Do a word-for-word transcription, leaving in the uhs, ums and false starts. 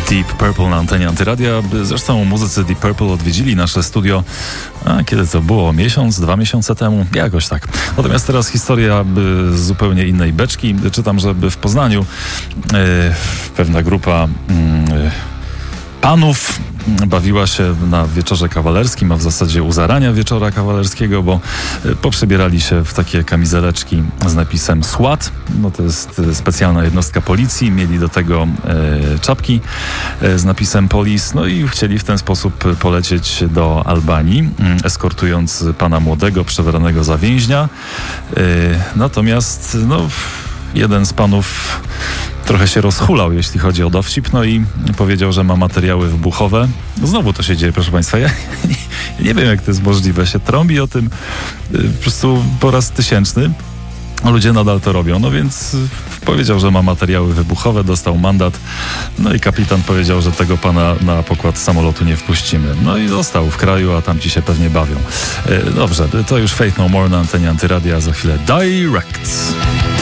Deep Purple na antenie Antyradia. Zresztą muzycy Deep Purple odwiedzili nasze studio, a kiedy to było? Miesiąc, dwa miesiące temu? Jakoś tak. Natomiast teraz historia z zupełnie innej beczki. Czytam, że w Poznaniu yy, pewna grupa yy, panów bawiła się na wieczorze kawalerskim, a w zasadzie u zarania wieczora kawalerskiego, bo poprzebierali się w takie kamizeleczki z napisem SWAT, no to jest specjalna jednostka policji, mieli do tego e, czapki e, z napisem Police, no i chcieli w ten sposób polecieć do Albanii, eskortując pana młodego, przebranego za więźnia. E, natomiast, no, jeden z panów trochę się rozhulał, jeśli chodzi o dowcip, no i powiedział, że ma materiały wybuchowe. Znowu to się dzieje, proszę państwa. Ja nie, nie wiem, jak to jest możliwe. Się trąbi o tym po prostu po raz tysięczny. Ludzie nadal to robią, no więc powiedział, że ma materiały wybuchowe, dostał mandat, no i kapitan powiedział, że tego pana na pokład samolotu nie wpuścimy. No i został w kraju, a tam ci się pewnie bawią. Dobrze, to już Faith No More na antenie Antyradia, za chwilę Direct.